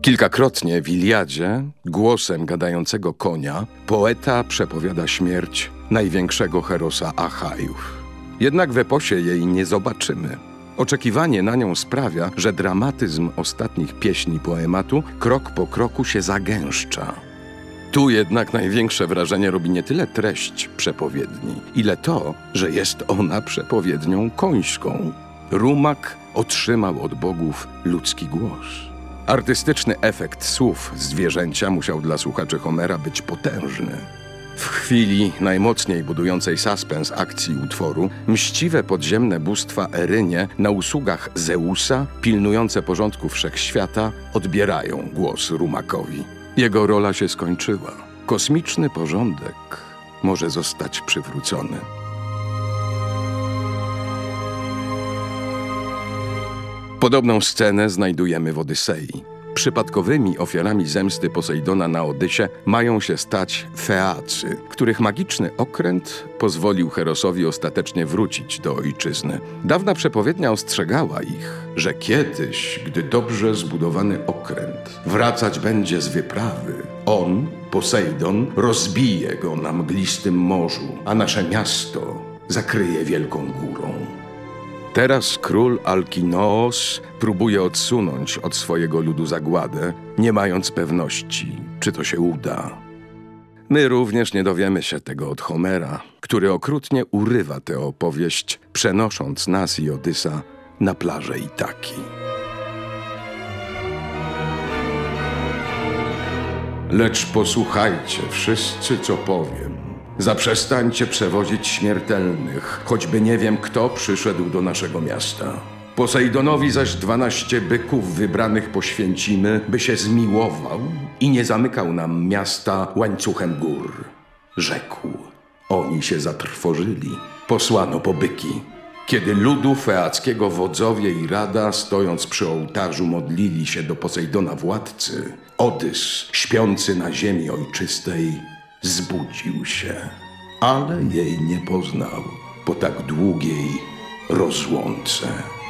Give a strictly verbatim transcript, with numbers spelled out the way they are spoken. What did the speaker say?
Kilkakrotnie w Iliadzie, głosem gadającego konia, poeta przepowiada śmierć największego herosa Achajów. Jednak w eposie jej nie zobaczymy. Oczekiwanie na nią sprawia, że dramatyzm ostatnich pieśni poematu krok po kroku się zagęszcza. Tu jednak największe wrażenie robi nie tyle treść przepowiedni, ile to, że jest ona przepowiednią końską. Rumak otrzymał od bogów ludzki głos. Artystyczny efekt słów zwierzęcia musiał dla słuchaczy Homera być potężny. W chwili najmocniej budującej suspens akcji utworu, mściwe podziemne bóstwa Erynie na usługach Zeusa, pilnujące porządku wszechświata, odbierają głos Rumakowi. Jego rola się skończyła. Kosmiczny porządek może zostać przywrócony. Podobną scenę znajdujemy w Odysei. Przypadkowymi ofiarami zemsty Posejdona na Odysie mają się stać Feacy, których magiczny okręt pozwolił Herosowi ostatecznie wrócić do ojczyzny. Dawna przepowiednia ostrzegała ich, że kiedyś, gdy dobrze zbudowany okręt wracać będzie z wyprawy, on, Posejdon, rozbije go na mglistym morzu, a nasze miasto zakryje wielką górą. Teraz król Alkinoos próbuje odsunąć od swojego ludu zagładę, nie mając pewności, czy to się uda. My również nie dowiemy się tego od Homera, który okrutnie urywa tę opowieść, przenosząc nas i Odysa na plażę Itaki. Lecz posłuchajcie wszyscy, co powiem. Zaprzestańcie przewozić śmiertelnych, choćby nie wiem, kto przyszedł do naszego miasta. Posejdonowi zaś dwanaście byków wybranych poświęcimy, by się zmiłował i nie zamykał nam miasta łańcuchem gór. Rzekł. Oni się zatrwożyli. Posłano po byki. Kiedy ludu feackiego wodzowie i rada, stojąc przy ołtarzu, modlili się do Posejdona władcy, Odys, śpiący na ziemi ojczystej, zbudził się, ale jej nie poznał po tak długiej rozłące.